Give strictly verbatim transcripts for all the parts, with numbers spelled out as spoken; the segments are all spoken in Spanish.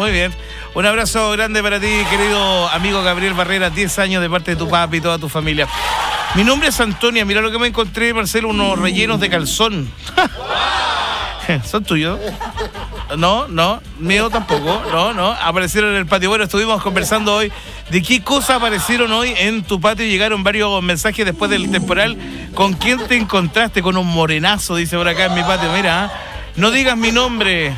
muy bien. Un abrazo grande para ti, querido amigo Gabriel Barrera, diez años de parte de tu papi y toda tu familia. Mi nombre es Antonia, mira lo que me encontré, Marcelo, unos rellenos de calzón. ¿Son tuyos? No, no, mío tampoco, no, no, aparecieron en el patio. Bueno, estuvimos conversando hoy de qué cosas aparecieron hoy en tu patio. Llegaron varios mensajes después del temporal. ¿Con quién te encontraste? Con un morenazo, dice por acá en mi patio. Mira, no digas mi nombre.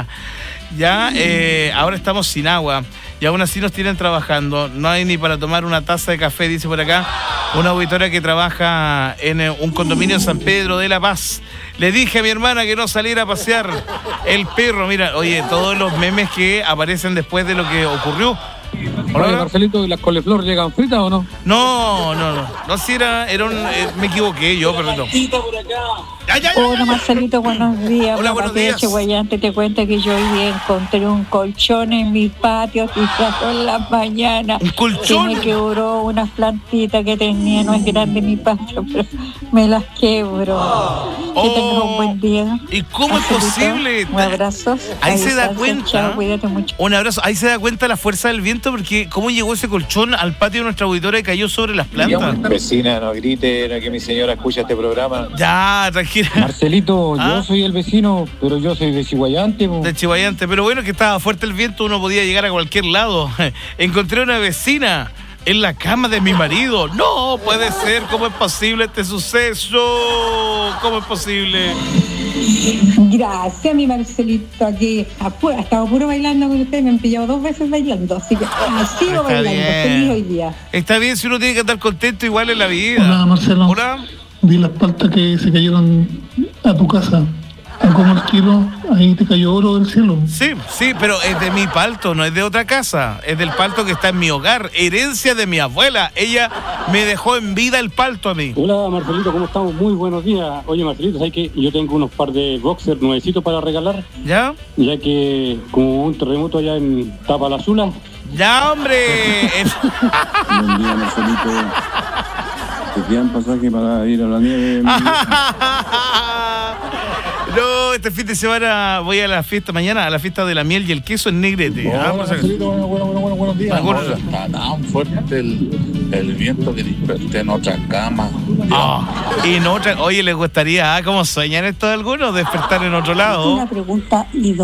Ya, eh, ahora estamos sin agua y aún así nos tienen trabajando. No hay ni para tomar una taza de café, dice por acá una auditora que trabaja en un condominio en San Pedro de la Paz. Le dije a mi hermana que no saliera a pasear el perro. Mira, oye, todos los memes que aparecen después de lo que ocurrió. Hola, Oye, Marcelito, ¿y las coliflor llegan fritas o no? No, no, no. No, si era, era un, eh, me equivoqué yo, perdón. Ay, ay, ay, Hola, Marcelito, buenos días. Hola, buenos días. Chihuayante, te cuento que yo hoy día encontré un colchón en mi patio y en la mañana. ¿Un colchón? Que me quebró unas plantitas que tenía, no es grande mi patio, pero me las quebro. Oh. Que tengas un buen día. ¿Y cómo es posible? Un abrazo. Ahí se da cuenta. Chao, cuídate mucho. Un abrazo. Ahí se da cuenta la fuerza del viento, porque cómo llegó ese colchón al patio de nuestra auditora y cayó sobre las plantas. Vecina, no grite, no, que mi señora escucha este programa. Ya, tranquila. Marcelito, ¿Ah? yo soy el vecino, pero yo soy de Chihuayante. Po. De Chihuayante, pero bueno, que estaba fuerte el viento, uno podía llegar a cualquier lado. Encontré una vecina en la cama de mi marido. No puede ser, ¿cómo es posible este suceso? ¿Cómo es posible? Gracias, mi Marcelito, aquí ha estado puro bailando con usted, me han pillado dos veces bailando, así que ha sido bailando, bien. feliz hoy día. Está bien, si uno tiene que estar contento igual en la vida. Hola, Marcelo. Hola. Vi las paltas que se cayeron a tu casa. A como el kilo, ahí te cayó oro del cielo. Sí, sí, pero es de mi palto, no es de otra casa. Es del palto que está en mi hogar, herencia de mi abuela. Ella me dejó en vida el palto a mí. Hola, Marcelito, ¿cómo estamos? Muy buenos días. Oye, Marcelito, ¿sabes qué? Yo tengo unos par de boxers nuevecitos para regalar. ¿Ya? Ya que como un terremoto allá en Tapalazula. ¡Ya, hombre! Buen día, Marcelito. ¿Te quedan pasaje para ir a la nieve? No, este fin de semana voy a la fiesta, mañana a la fiesta de la miel y el queso en Negrete. Hola, Ah, Marcelito, bueno, bueno, bueno, bueno, buenos días. Bueno, Ahora está tan fuerte el, el viento que desperté en otra cama. Oh, y en otra, oye, ¿les gustaría, ah, cómo sueñan esto de algunos, despertar en otro lado? Una pregunta y